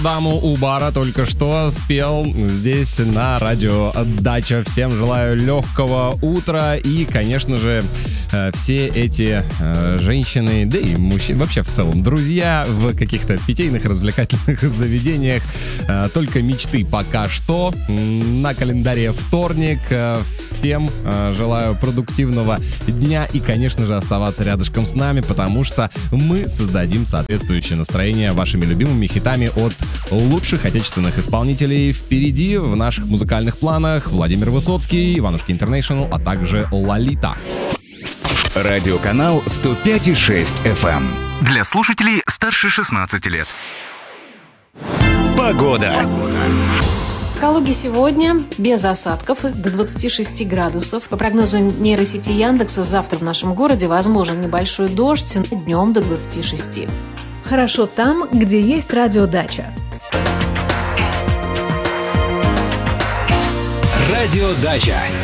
Даму у бара только что спел здесь на радио Дача. Всем желаю легкого утра и, конечно же, все эти женщины, да и мужчины, вообще в целом, друзья в каких-то питейных, развлекательных заведениях. Только мечты пока что. На календаре вторник. Всем желаю продуктивного дня и, конечно же, оставаться рядышком с нами, потому что мы создадим соответствующее настроение вашими любимыми хитами от лучших отечественных исполнителей. Впереди в наших музыкальных планах Владимир Высоцкий, Иванушки Интернешнл, а также Лолита. Радиоканал 105,6 FM. Для слушателей старше 16 лет. Погода. В Калуге сегодня без осадков до 26 градусов. По прогнозу нейросети Яндекса, завтра в нашем городе возможен небольшой дождь, днем до 26. Хорошо там, где есть радиодача. Радиодача.